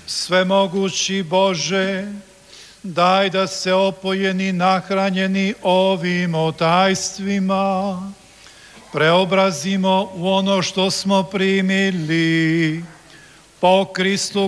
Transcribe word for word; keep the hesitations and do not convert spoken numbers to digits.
Svemogući Bože, daj da se opojeni, nahranjeni ovim tajstvima preobrazimo u ono što smo primili po Kristu